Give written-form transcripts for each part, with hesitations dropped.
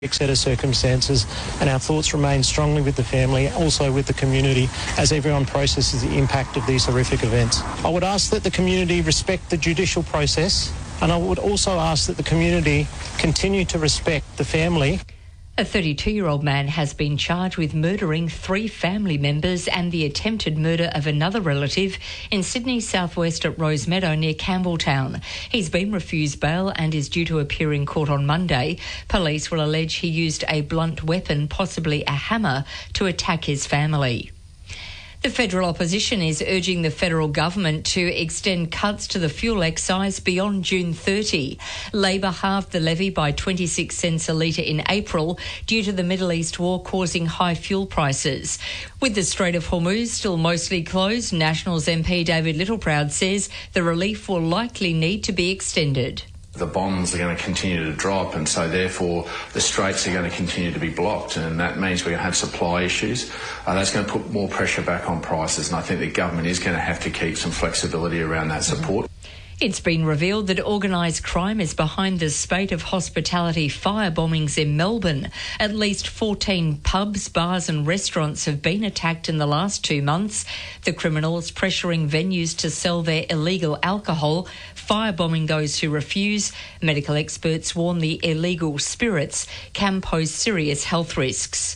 set of circumstances, and our thoughts remain strongly with the family, also with the community, as everyone processes the impact of these horrific events. I would ask that the community respect the judicial process, and I would also ask that the community continue to respect the family. A 32-year-old man has been charged with murdering 3 family members and the attempted murder of another relative in Sydney's southwest at Rosemeadow near Campbelltown. He's been refused bail and is due to appear in court on Monday. Police will allege he used a blunt weapon, possibly a hammer, to attack his family. The federal opposition is urging the federal government to extend cuts to the fuel excise beyond June 30. Labor halved the levy by 26 cents a litre in April due to the Middle East war causing high fuel prices. With the Strait of Hormuz still mostly closed, Nationals MP David Littleproud says the relief will likely need to be extended. The bonds are going to continue to drop, and so therefore the straits are going to continue to be blocked, and that means we're going to have supply issues. That's going to put more pressure back on prices, and I think the government is going to have to keep some flexibility around that support. It's been revealed that organised crime is behind the spate of hospitality fire bombings in Melbourne. At least 14 pubs, bars and restaurants have been attacked in the last 2 months. The criminals pressuring venues to sell their illegal alcohol, firebombing those who refuse. Medical experts warn the illegal spirits can pose serious health risks.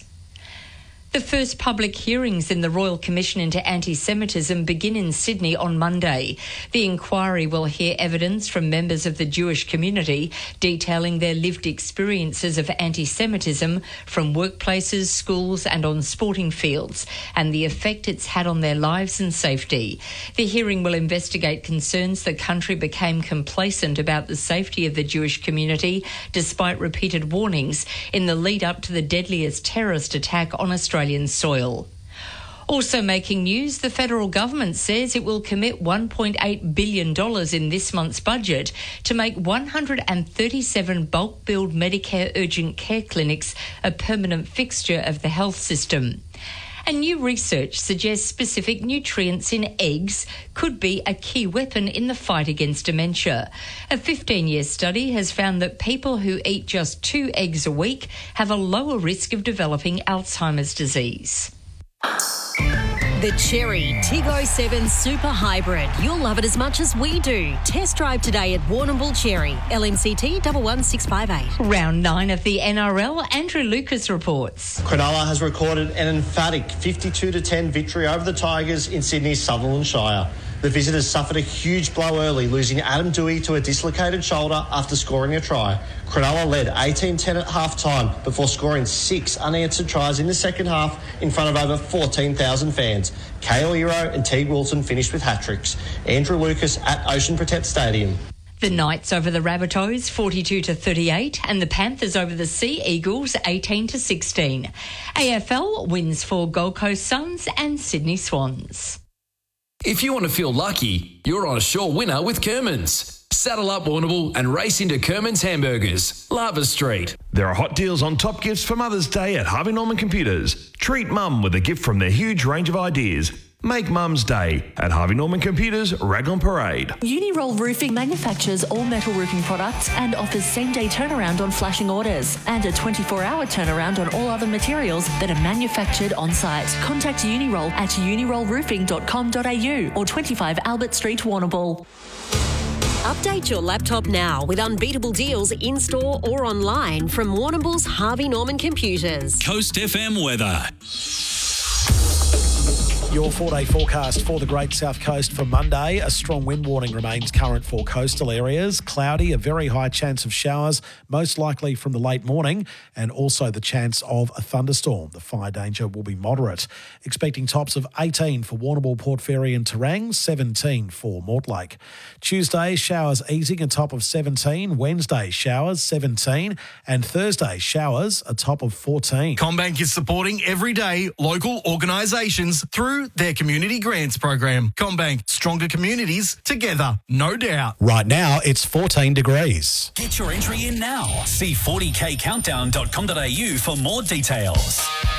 The first public hearings in the Royal Commission into Anti-Semitism begin in Sydney on Monday. The inquiry will hear evidence from members of the Jewish community detailing their lived experiences of anti-Semitism from workplaces, schools and on sporting fields, and the effect it's had on their lives and safety. The hearing will investigate concerns the country became complacent about the safety of the Jewish community despite repeated warnings in the lead up to the deadliest terrorist attack on Australian soil. Also making news, the federal government says it will commit $1.8 billion in this month's budget to make 137 bulk-billed Medicare urgent care clinics a permanent fixture of the health system. And new research suggests specific nutrients in eggs could be a key weapon in the fight against dementia. A 15-year study has found that people who eat just 2 eggs a week have a lower risk of developing Alzheimer's disease. The Chery Tiggo 7 Super Hybrid. You'll love it as much as we do. Test drive today at Warrnambool Chery. LMCT 11658. Round 9 of the NRL, Andrew Lucas reports. Cronulla has recorded an emphatic 52-10 victory over the Tigers in Sydney's Sutherland Shire. The visitors suffered a huge blow early, losing Adam Doueihi to a dislocated shoulder after scoring a try. Cronulla led 18-10 at half-time before scoring 6 unanswered tries in the second half in front of over 14,000 fans. Kale Iro and Teague Wilson finished with hat-tricks. Andrew Lucas at Ocean Protect Stadium. The Knights over the Rabbitohs 42-38 and the Panthers over the Sea Eagles 18-16. AFL wins for Gold Coast Suns and Sydney Swans. If you want to feel lucky, you're on a sure winner with Kermans. Saddle up Warrnambool and race into Kermans Hamburgers, Lava Street. There are hot deals on top gifts for Mother's Day at Harvey Norman Computers. Treat Mum with a gift from their huge range of ideas. Make Mum's Day at Harvey Norman Computers, Raglan Parade. Uniroll Roofing manufactures all metal roofing products and offers same-day turnaround on flashing orders and a 24-hour turnaround on all other materials that are manufactured on-site. Contact Uniroll at unirollroofing.com.au or 25 Albert Street, Warrnambool. Update your laptop now with unbeatable deals in-store or online from Warrnambool's Harvey Norman Computers. Coast FM weather. Your 4-day forecast for the Great South Coast for Monday. A strong wind warning remains current for coastal areas. Cloudy, a very high chance of showers, most likely from the late morning, and also the chance of a thunderstorm. The fire danger will be moderate. Expecting tops of 18 for Warrnambool, Port Fairy and Terang, 17 for Mortlake. Tuesday, showers easing, a top of 17. Wednesday, showers, 17. And Thursday, showers, a top of 14. CommBank is supporting everyday local organisations through their community grants program. CommBank, stronger communities together, no doubt. Right now, it's 14 degrees. Get your entry in now. See 40kcountdown.com.au for more details.